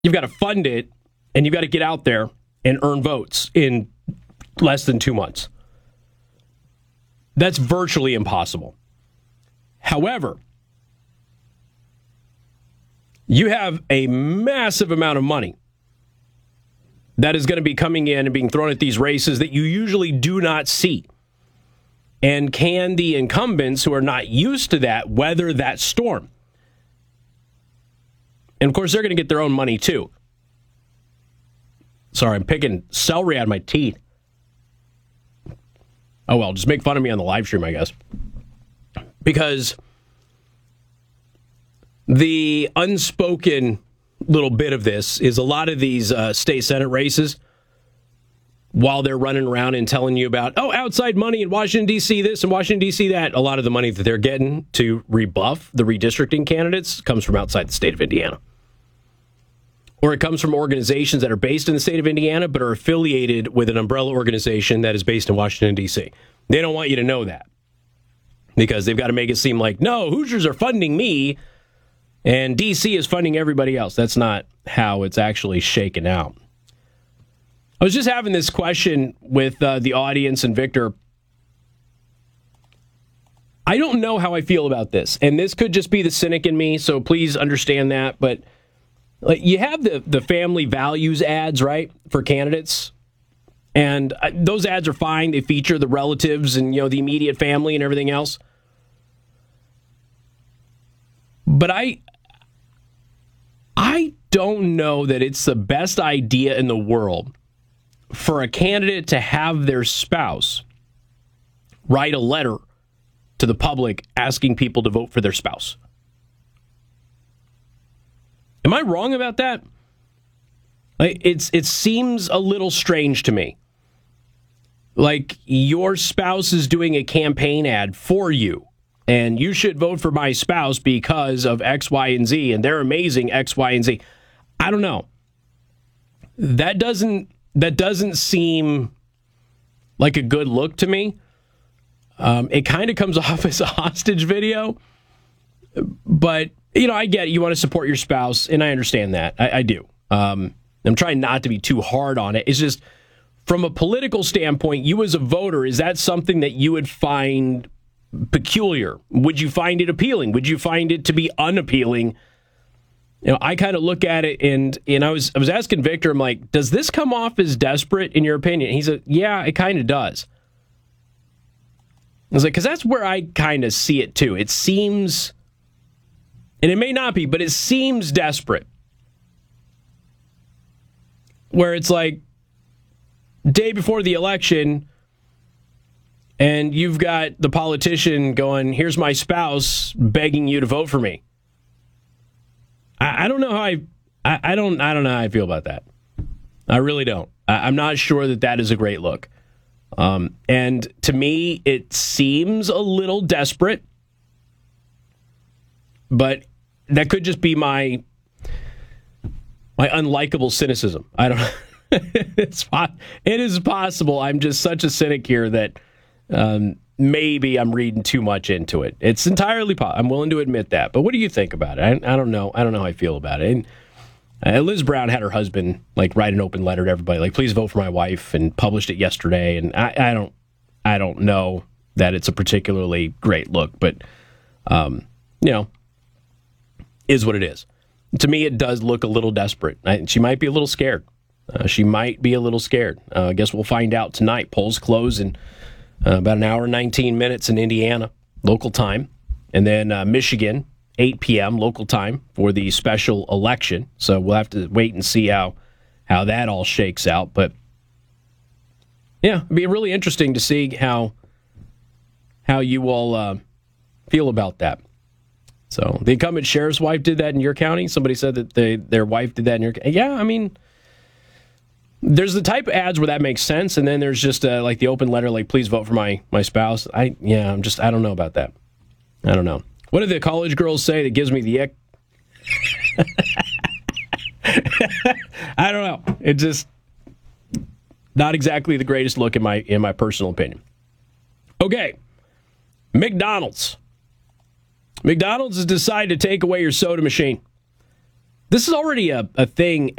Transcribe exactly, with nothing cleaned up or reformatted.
You've got to fund it, and you've got to get out there and earn votes in less than two months. That's virtually impossible. However, you have a massive amount of money that is going to be coming in and being thrown at these races that you usually do not see. And can the incumbents who are not used to that weather that storm? And of course, they're going to get their own money too. Sorry, I'm picking celery out of my teeth. Oh well, just make fun of me on the live stream, I guess. Because the unspoken little bit of this is a lot of these uh, state Senate races, while they're running around and telling you about, oh, outside money in Washington, D C, this and Washington, D C, that, a lot of the money that they're getting to rebuff the redistricting candidates comes from outside the state of Indiana. Or it comes from organizations that are based in the state of Indiana but are affiliated with an umbrella organization that is based in Washington, D C. They don't want you to know that because they've got to make it seem like, no, Hoosiers are funding me and D C is funding everybody else. That's not how it's actually shaken out. I was just having this question with uh, the audience and Victor. I don't know how I feel about this, and this could just be the cynic in me, so please understand that, but like, you have the, the family values ads, right, for candidates, and uh, those ads are fine. They feature the relatives and, you know, the immediate family and everything else. But I, I don't know that it's the best idea in the world for a candidate to have their spouse write a letter to the public asking people to vote for their spouse. Am I wrong about that? Like, it's it seems a little strange to me. Like, your spouse is doing a campaign ad for you, and you should vote for my spouse because of X, Y, and Z, and they're amazing X, Y, and Z. I don't know. That doesn't that doesn't seem like a good look to me. Um, it kind of comes off as a hostage video, but you know, I get it. You want to support your spouse, and I understand that. I, I do. Um, I'm trying not to be too hard on it. It's just, from a political standpoint, you as a voter, is that something that you would find peculiar? Would you find it appealing? Would you find it to be unappealing? You know, I kind of look at it, and and I was I was asking Victor, I'm like, does this come off as desperate in your opinion? He said, yeah, it kind of does. I was like, because that's where I kind of see it too. It seems... And it may not be, but it seems desperate. Where it's like, day before the election, and you've got the politician going, here's my spouse begging you to vote for me. I, I don't know how I, I, I don't I don't know how I feel about that. I really don't. I, I'm not sure that that is a great look. Um, and to me, it seems a little desperate. But that could just be my my unlikable cynicism. I don't know. it's it is possible. I'm just such a cynic here that um, maybe I'm reading too much into it. It's entirely possible. I'm willing to admit that. But what do you think about it? I, I don't know. I don't know how I feel about it. And uh, Liz Brown had her husband like write an open letter to everybody, like, please vote for my wife, and published it yesterday. And I, I don't I don't know that it's a particularly great look, but um, you know. Is what it is. To me, it does look a little desperate. I, she might be a little scared. Uh, she might be a little scared. Uh, I guess we'll find out tonight. Polls close in uh, about an hour and nineteen minutes in Indiana, local time. And then uh, Michigan, eight p.m. local time for the special election. So we'll have to wait and see how, how that all shakes out. But, yeah, it'd be really interesting to see how, how you all uh, feel about that. So the incumbent sheriff's wife did that in your county. Somebody said that they, their wife did that in your county. Yeah, I mean, there's the type of ads where that makes sense, and then there's just uh, like the open letter, like, please vote for my my spouse. I yeah, I'm just I don't know about that. I don't know. What do the college girls say that gives me the ick? I don't know. It just not exactly the greatest look in my in my personal opinion. Okay, McDonald's. McDonald's has decided to take away your soda machine. This is already a, a thing